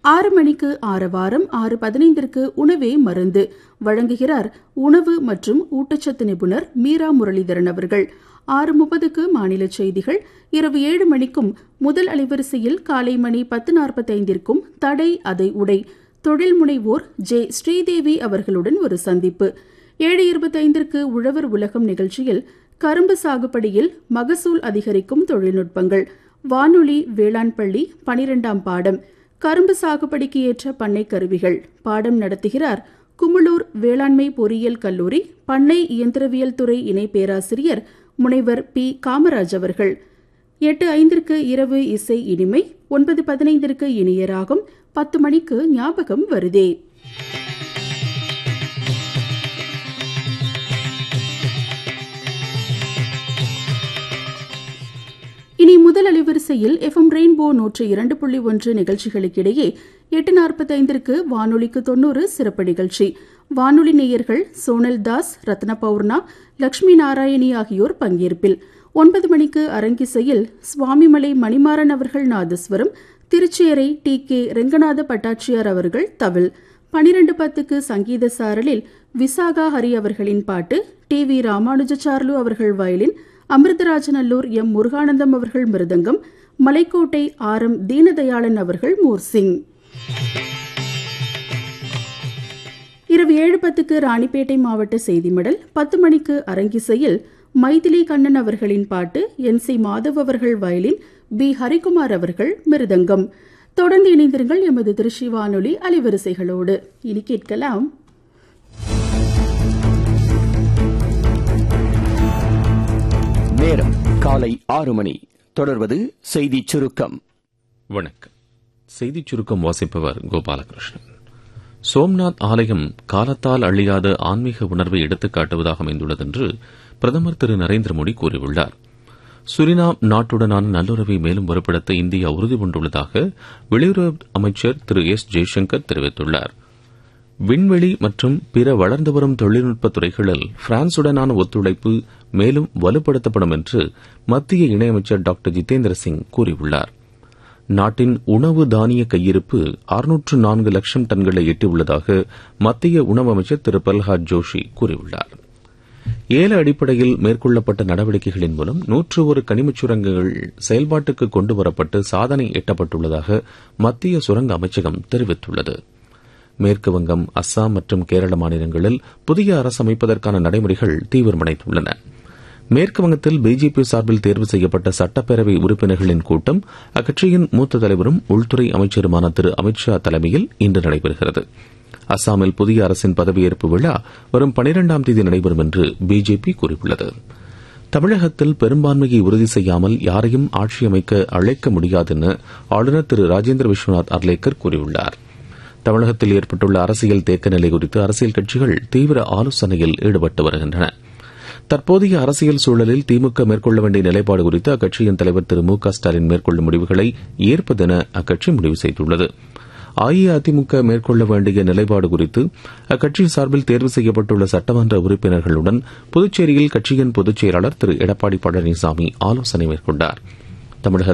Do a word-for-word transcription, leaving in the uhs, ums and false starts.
ஆறு மணிக்கு ஆரவாரம், ஆறு பதினைந்திற்கு உணவே மருந்து வழங்குகிறார் உணவு மற்றும் ஊட்டச்சத்து நிபுணர் மீரா முரளிதரன் அவர்கள். ஆறு முப்பதுக்கு மாநில செய்திகள். இரவு ஏழு மணிக்கும் முதல் அலைவரிசையில் காலை மணி பத்து நாற்பத்தைந்திற்கும் தடை அதை உடை தொழில் முனைவோர் ஜே ஸ்ரீதேவி அவர்களுடன் ஒரு சந்திப்பு. ஏழு இருபத்தைந்திற்கு உழவர் உலகம் நிகழ்ச்சியில் கரும்பு சாகுபடியில் மகசூல் அதிகரிக்கும் தொழில்நுட்பங்கள், வானொலி வேளாண் பள்ளி பனிரெண்டாம் பாடம், கரும்பு சாகுபடிக்கு ஏற்ற பண்ணை கருவிகள் பாடம் நடத்துகிறார் குமுளூர் வேளாண்மை பொறியியல் கல்லூரி பண்ணை இயந்திரவியல் துறை இணை பேராசிரியர் முனைவர் பி காமராஜ் அவர்கள். எட்டு ஐந்திற்கு இரவு இசை இனிமை, ஒன்பது பதினைந்திற்கு இனிய ராகம், பத்து மணிக்கு ஞாபகம் வருதே. இனி முதல் அலைவரிசையில் எஃப் எம் ரெயின்போ நூற்று இரண்டு புள்ளி ஒன்று நிகழ்ச்சிகளுக்கிடையே எட்டு நாற்பத்தைந்திற்கு வானொலிக்கு தொன்னூறு சிறப்பு நிகழ்ச்சி. வானொலி நேயர்கள் சோனல் தாஸ், ரத்ன பௌர்ணா, லட்சுமி நாராயணி ஆகியோர் பங்கேற்பில். ஒன்பது மணிக்கு அரங்கிசையில் சுவாமிமலை மணிமாறன் அவர்கள் நாதஸ்வரம், திருச்சேரை டி கே ரெங்கநாத பட்டாட்சியார் அவர்கள் தவில். பனிரெண்டு பத்துக்கு சங்கீத சாரலில் விசாகா ஹரி அவர்களின் பாட்டு, டி வி ராமானுஜாச்சார்லு அவர்கள் வயலின், அமிர்தராஜநல்லூர் எம் முருகானந்தம் அவர்கள் மிருதங்கம், மலைக்கோட்டை ஆர் எம் தீனதயாளன் அவர்கள் மோர்சிங். இரவு ஏழு பத்துக்கு ராணிப்பேட்டை மாவட்ட செய்தி மடல். பத்து மணிக்கு அரங்கிசையில் மைதிலி கண்ணன் அவர்களின் பாட்டு, என் சி மாதவ் அவர்கள் வயலின், பி ஹரிகுமார் அவர்கள் மிருதங்கம். தொடர்ந்து இணைந்திருங்கள் எமது திருச்சி வானொலி அலைவரிசைகளோடு. இனி கேட்கலாம் நேரம் காலை ஆறு மணி. தொடர்வது செய்தி சுருக்கம். வணக்கம். செய்தி சுருக்கம் வாசிப்பவர் கோபாலகிருஷ்ணன். சோம்நாத் ஆலயம் காலத்தால் அழியாத ஆன்மீக உணர்வை எடுத்துக்காட்டுவதாக அமைந்துள்ளது என்று பிரதமர் திரு நரேந்திர மோடி கூறியுள்ளார். சுரினாம் நாட்டுடனான நல்லுறவை மேலும் வலுப்படுத்த இந்தியா உறுதிபூண்டுள்ளதாக வெளியுறவு அமைச்சர் திரு எஸ் ஜெய்சங்கர் தெரிவித்துள்ளார். விண்வெளி மற்றும் பிற வளர்ந்து வரும் தொழில்நுட்ப துறைகளில் பிரான்சுடனான ஒத்துழைப்பு மேலும் வலுப்படுத்தப்படும் என்று மத்திய இணையமைச்சர் டாக்டர் ஜிதேந்திர சிங் கூறியுள்ளார். நாட்டின் உணவு தானிய கையிருப்பு அறுநூற்று நான்கு லட்சம் டன்களை எட்டியுள்ளதாக மத்திய உணவு அமைச்சர் திரு பிரல்ஹாத் ஜோஷி கூறியுள்ளார். ஏல அடிப்படையில் மேற்கொள்ளப்பட்ட நடவடிக்கைகளின் மூலம் நூற்று ஒரு கனிமச் சுரங்கங்கள் செயல்பாட்டுக்கு கொண்டுவரப்பட்டு சாதனை எட்டப்பட்டுள்ளதாக மத்திய சுரங்க அமைச்சகம் தெரிவித்துள்ளது. மேற்குவங்கம், அஸ்ஸாம் மற்றும் கேரள மாநிலங்களில் புதிய அரசு அமைப்பதற்கான நடைமுறைகள் தீவிரமடைந்துள்ளன. மேற்குவங்கத்தில் பிஜேபி சார்பில் தேர்வு செய்யப்பட்ட சட்டப்பேரவை உறுப்பினர்களின் கூட்டம் அக்கட்சியின் மூத்த தலைவரும் உள்துறை அமைச்சருமான திரு அமித்ஷா தலைமையில் இன்று நடைபெறுகிறது. அஸ்ஸாமில் புதிய அரசின் பதவியேற்பு விழா வரும் பனிரெண்டாம் தேதி நடைபெறும் என்று பிஜேபி கூறியுள்ளது. தமிழகத்தில் பெரும்பான்மையை உறுதி செய்யாமல் யாரையும் ஆட்சி அமைக்க அழைக்க முடியாது என ஆளுநர் திரு ராஜேந்திர விஸ்வநாத் அர்லேக்கர் கூறியுள்ளார். தமிழகத்தில் ஏற்பட்டுள்ள அரசியல் தேக்க நிலை குறித்து அரசியல் கட்சிகள் தீவிர ஆலோசனையில் ஈடுபட்டு வருகின்றன. தற்போதைய அரசியல் சூழலில் திமுக மேற்கொள்ள வேண்டிய நிலைப்பாடு குறித்து அக்கட்சியின் தலைவர் திரு மு க ஸ்டாலின் மேற்கொள்ளும் முடிவுகளை ஏற்பதென அக்கட்சி முடிவு செய்துள்ளது. அஇஅதிமுக மேற்கொள்ள வேண்டிய நிலைப்பாடு குறித்து அக்கட்சி சார்பில் தேர்வு செய்யப்பட்டுள்ள சட்டமன்ற உறுப்பினர்களுடன் புதுச்சேரியில் கட்சியின் பொதுச் செயலாளர் திரு எடப்பாடி பழனிசாமி ஆலோசனை மேற்கொண்டார். தமிழக